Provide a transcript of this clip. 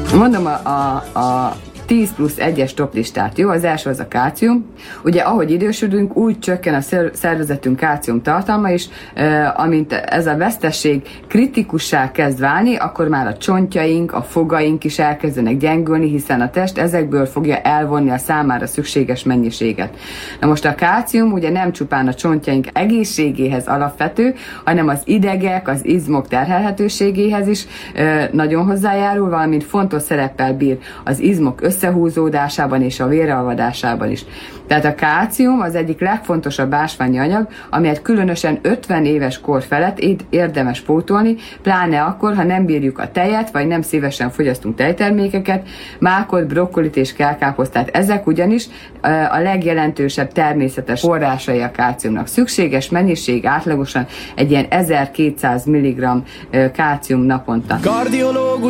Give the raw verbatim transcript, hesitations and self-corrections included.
Mondom a, a, a tíz plusz egyes toplistát, jó? Az első az a kálcium. Ugye, ahogy idősödünk, úgy csökken a szervezetünk kálcium tartalma is, amint ez a vesztesség kritikussá kezd válni, akkor már a csontjaink, a fogaink is elkezdenek gyengülni, hiszen a test ezekből fogja elvonni a számára szükséges mennyiséget. Na most a kálcium ugye nem csupán a csontjaink egészségéhez alapvető, hanem az idegek, az izmok terhelhetőségéhez is nagyon hozzájárul, valamint fontos szereppel bír az izmok összehúzódásában és a véralvadásában is. Tehát a kálcium az egyik legfontosabb ásványi anyag, amelyet különösen ötven éves kor felett érdemes pótolni, pláne akkor, ha nem bírjuk a tejet, vagy nem szívesen fogyasztunk tejtermékeket, mákot, brokkolit és kelkáposztát. Ezek ugyanis a legjelentősebb természetes forrásai a kálciumnak. Szükséges mennyiség átlagosan egy ilyen ezerkétszáz milligramm kálcium naponta. Kardiológus